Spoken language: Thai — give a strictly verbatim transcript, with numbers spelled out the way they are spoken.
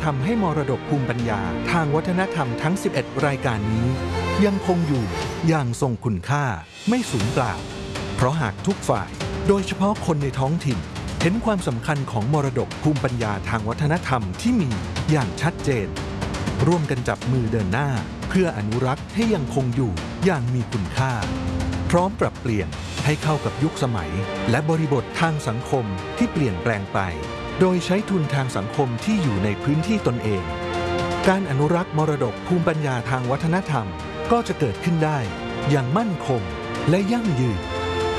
ทำให้มรดกภูมิปัญญาทางวัฒนธรรมทั้งสิบเอ็ดรายการนี้ยังคงอยู่อย่างทรงคุณค่าไม่สูญเปล่าเพราะหากทุกฝ่ายโดยเฉพาะคนในท้องถิ่นเห็นความสำคัญของมรดกภูมิปัญญาทางวัฒนธรรมที่มีอย่างชัดเจนร่วมกันจับมือเดินหน้าเพื่ออนุรักษ์ให้ยังคงอยู่อย่างมีคุณค่าพร้อมปรับเปลี่ยนให้เข้ากับยุคสมัยและบริบททางสังคมที่เปลี่ยนแปลงไปโดยใช้ทุนทางสังคมที่อยู่ในพื้นที่ตนเองการอนุรักษ์มรดกภูมิปัญญาทางวัฒนธรรมก็จะเกิดขึ้นได้อย่างมั่นคงและยั่งยืน